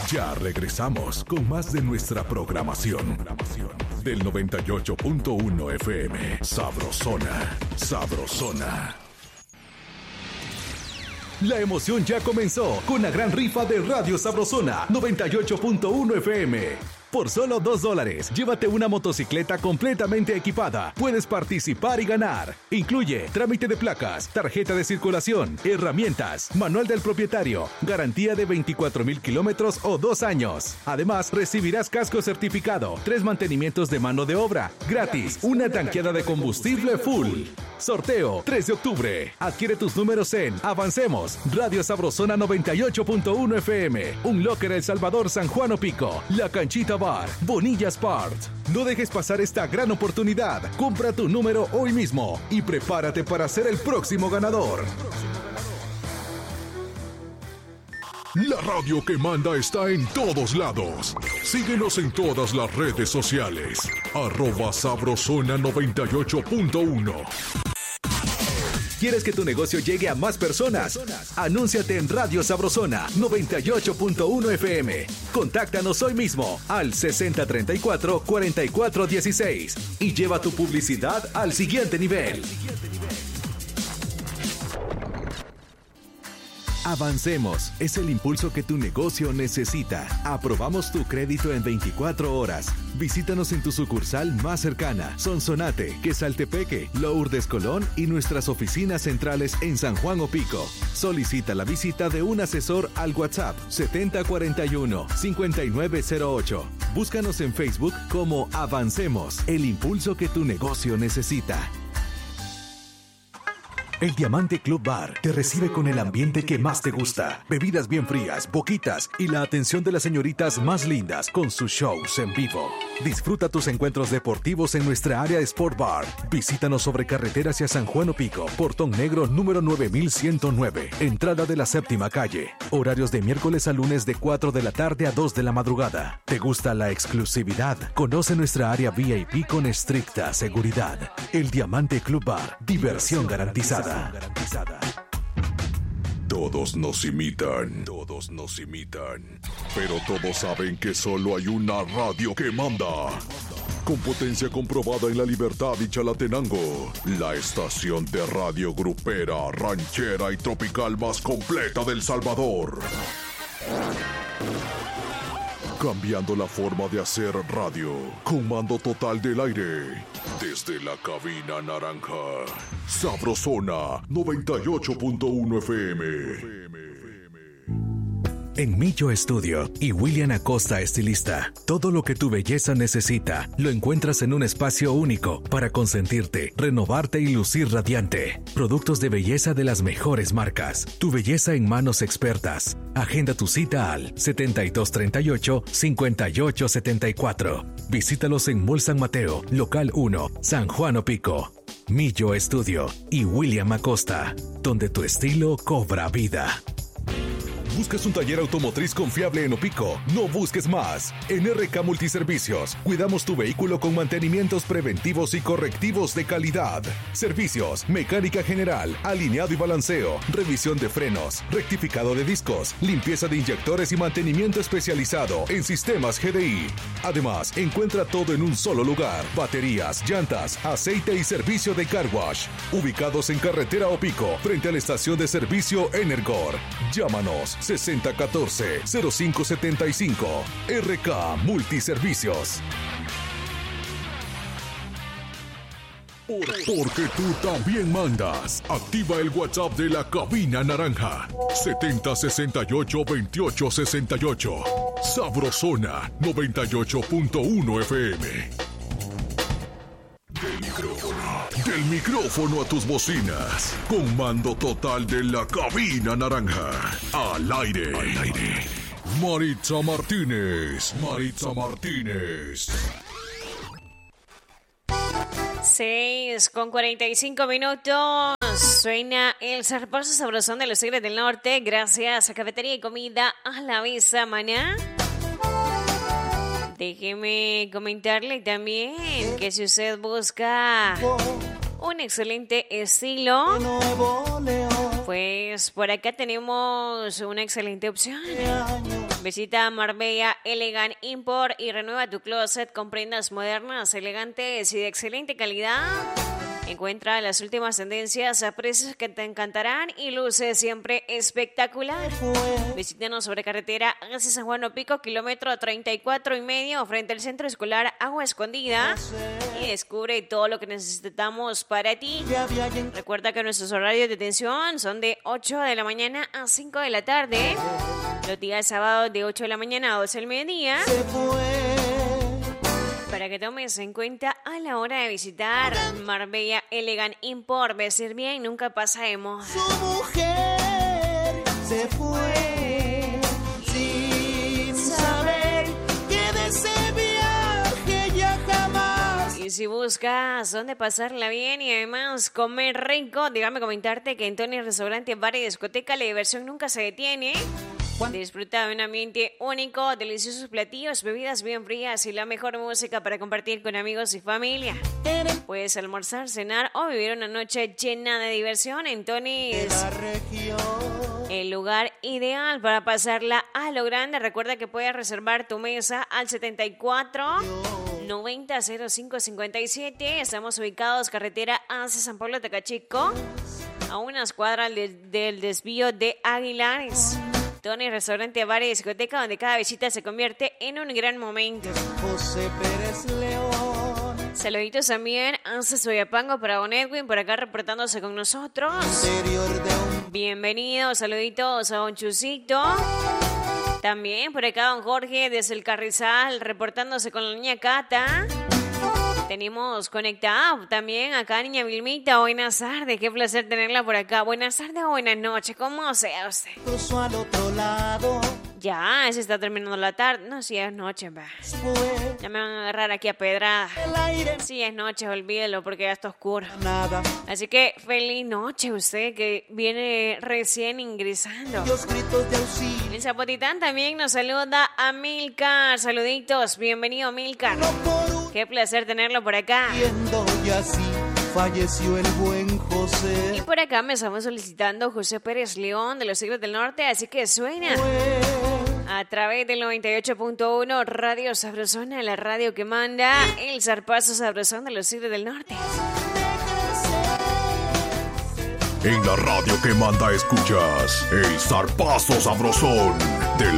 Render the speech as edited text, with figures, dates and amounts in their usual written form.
Ya regresamos con más de nuestra programación. Del 98.1 FM. Sabrosona. Sabrosona. La emoción ya comenzó con la gran rifa de Radio Sabrosona 98.1 FM. Por solo $2, llévate una motocicleta completamente equipada. Puedes participar y ganar. Incluye trámite de placas, tarjeta de circulación, herramientas, manual del propietario, garantía de 24,000 kilómetros o 2 años. Además, recibirás casco certificado, 3 mantenimientos de mano de obra, gratis, una tanqueada de combustible full. Sorteo 3 de octubre. Adquiere tus números en Avancemos, Radio Sabrosona 98.1 FM, Un Locker El Salvador, San Juan Opico, La Canchita Bar, Bonilla Sport. No dejes pasar esta gran oportunidad. Compra tu número hoy mismo y prepárate para ser el próximo ganador. La radio que manda está en todos lados. Síguenos en todas las redes sociales. @Sabrosona 98.1. ¿Quieres que tu negocio llegue a más personas? Anúnciate en Radio Sabrosona 98.1 FM. Contáctanos hoy mismo al 6034-4416 y lleva tu publicidad al siguiente nivel. Avancemos es el impulso que tu negocio necesita. Aprobamos tu crédito en 24 horas. Visítanos en tu sucursal más cercana, Sonsonate, Quesaltepeque, Lourdes Colón y nuestras oficinas centrales en San Juan Opico. Solicita la visita de un asesor al WhatsApp 7041-5908. Búscanos en Facebook como Avancemos, el impulso que tu negocio necesita. El Diamante Club Bar te recibe con el ambiente que más te gusta. Bebidas bien frías, boquitas y la atención de las señoritas más lindas con sus shows en vivo. Disfruta tus encuentros deportivos en nuestra área de Sport Bar. Visítanos sobre carretera hacia San Juan Opico, Portón Negro número 9109, entrada de la 7ª calle. Horarios de miércoles a lunes de 4 de la tarde a 2 de la madrugada. ¿Te gusta la exclusividad? Conoce nuestra área VIP con estricta seguridad. El Diamante Club Bar, diversión garantizada. Todos nos imitan, pero todos saben que solo hay una radio que manda. Con potencia comprobada en La Libertad y Chalatenango, la estación de radio grupera, ranchera y tropical más completa del Salvador. Cambiando la forma de hacer radio, con mando total del aire, desde la cabina naranja. Sabrosona 98.1 FM. En Millo Estudio y William Acosta Estilista, todo lo que tu belleza necesita lo encuentras en un espacio único para consentirte, renovarte y lucir radiante. Productos de belleza de las mejores marcas. Tu belleza en manos expertas. Agenda tu cita al 7238-5874. Visítalos en Mall San Mateo, Local 1, San Juan Opico. Millo Estudio y William Acosta, donde tu estilo cobra vida. ¿Buscas un taller automotriz confiable en Opico? No busques más. En RK Multiservicios, cuidamos tu vehículo con mantenimientos preventivos y correctivos de calidad. Servicios, mecánica general, alineado y balanceo, revisión de frenos, rectificado de discos, limpieza de inyectores y mantenimiento especializado en sistemas GDI. Además, encuentra todo en un solo lugar. Baterías, llantas, aceite y servicio de car wash. Ubicados en Carretera Opico, frente a la estación de servicio Energor. Llámanos 6014-0575. RK Multiservicios. Porque tú también mandas. Activa el WhatsApp de la cabina naranja. 7068-2868. Sabrosona 98.1 FM. Del micrófono a tus bocinas. Con mando total de la cabina naranja. Al aire. Maritza Martínez. 6:45. Suena el zarpazo sabrosón de los Tigres del Norte. Gracias a Cafetería y Comida a la Visa Maná. Déjeme comentarle también que si usted busca un excelente estilo, pues por acá tenemos una excelente opción. Visita Marbella Elegant Import y renueva tu closet con prendas modernas, elegantes y de excelente calidad. Encuentra las últimas tendencias a precios que te encantarán y luces siempre espectacular. Visítanos sobre carretera hacia San Juan Opico, kilómetro 34,5, frente al Centro Escolar Agua Escondida. Y descubre todo lo que necesitamos para ti. Recuerda que nuestros horarios de atención son de 8 de la mañana a 5 de la tarde. Los días sábados de 8 de la mañana a 12 del mediodía. Para que tomes en cuenta a la hora de visitar Marbella Elegant Import. Vestir bien nunca pasa de moda. Su mujer se fue sin saber que de ese viaje ya jamás. Y si buscas dónde pasarla bien y además comer rico, déjame comentarte que en Tony Restaurante, Bar y Discoteca la diversión nunca se detiene. Disfruta de un ambiente único, deliciosos platillos, bebidas bien frías y la mejor música para compartir con amigos y familia. Puedes almorzar, cenar o vivir una noche llena de diversión en Tony's. El lugar ideal para pasarla a lo grande. Recuerda que puedes reservar tu mesa al 74 90 05 57. Estamos ubicados carretera hacia San Pablo Tecachico, a unas cuadras del desvío de Aguilares. Tony Restaurante, Bar y Discoteca, donde cada visita se convierte en un gran momento. José Pérez León. Saluditos también a Soyapango para Don Edwin, por acá reportándose con nosotros. Bienvenidos, saluditos a Don Chusito. También por acá Don Jorge desde el Carrizal, reportándose con la niña Cata. Tenemos conectada también acá niña Vilmita. Buenas tardes, qué placer tenerla por acá. Buenas tardes o buenas noches, ¿cómo sea usted? Cruzó al otro lado. Ya, se está terminando la tarde. No, si es noche, va. Ya me van a agarrar aquí a pedrada. Si es noche, olvídelo porque ya está oscuro. Nada. Así que feliz noche usted que viene recién ingresando. Los gritos de auxilio. En Zapotitán también nos saluda a Milcar. Saluditos, bienvenido Milcar. No por Qué placer tenerlo por acá. y así falleció el buen José. Y por acá me estamos solicitando José Pérez León de los Siglos del Norte, así que suena a través del 98.1 Radio Sabrosona, la radio que manda el zarpazo sabrosón de los Siglos del Norte. En la radio que manda escuchas el zarpazo sabrosón de